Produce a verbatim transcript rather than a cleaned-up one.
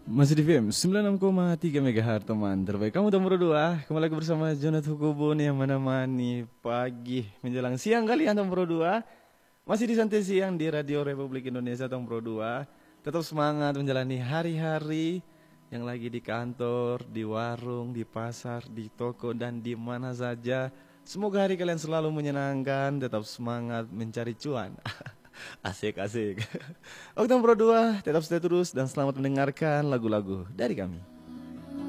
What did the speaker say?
Masih di V M sembilan puluh enam koma tiga MHz teman terbaik kamu nomor dua. Kembali lagi bersama Jonat Hukubun yang menemani pagi menjelang siang kalian nomor dua. Masih di Santai Siang di Radio Republik Indonesia nomor dua. Tetap semangat menjalani hari-hari yang lagi di kantor, di warung, di pasar, di toko dan di mana saja. Semoga hari kalian selalu menyenangkan, tetap semangat mencari cuan. Asik asik. Oke nomor dua, tetap stay terus dan selamat mendengarkan lagu-lagu dari kami.